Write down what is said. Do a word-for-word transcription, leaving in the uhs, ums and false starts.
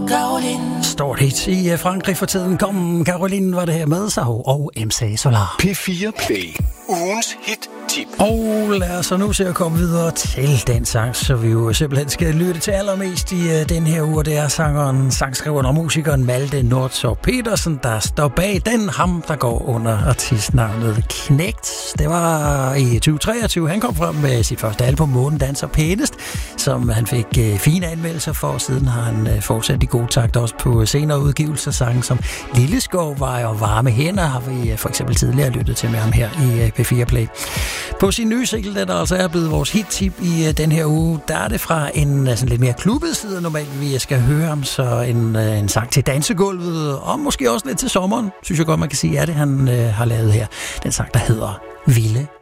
Caroline. Stort hit i Frankrig for tiden. Kom, Caroline var det her med sig og M C Solar. P fire Play. Ugens hit tip. Og lad os så nu se at komme videre til den sang, så vi jo simpelthen skal lytte til allermest i uh, den her uge. Det er sangeren, sangskriveren og musikeren Malte Nordtorp Petersen, der står bag den. Ham, der går under artistnavnet Knægt. Det var i tyve treogtyve. Han kom frem med sit første album, Månen danser pænest, som han fik uh, fine anmeldelser for. Siden har han uh, fortsat i god takt også på senere udgivelser. Sange som Lille Skovvej og Varme Hænder har vi uh, for eksempel tidligere lyttet til med ham her i uh, P fire Play. På sin nye single, der altså er blevet vores hit-tip i uh, den her uge, der er det fra en uh, sådan lidt mere klubbet side normalt, vi skal høre om, så en, uh, en sang til dansegulvet, og måske også lidt til sommeren, synes jeg godt, man kan sige, er det, han uh, har lavet her. Den sang, der hedder Vilde